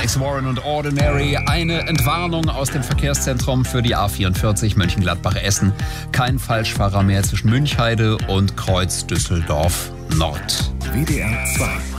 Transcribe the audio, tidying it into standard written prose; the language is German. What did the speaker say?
Alex Warren und Ordinary. Eine Entwarnung aus dem Verkehrszentrum für die A44 Mönchengladbach-Essen. Kein Falschfahrer mehr zwischen Münchheide und Kreuz Düsseldorf Nord. WDR 2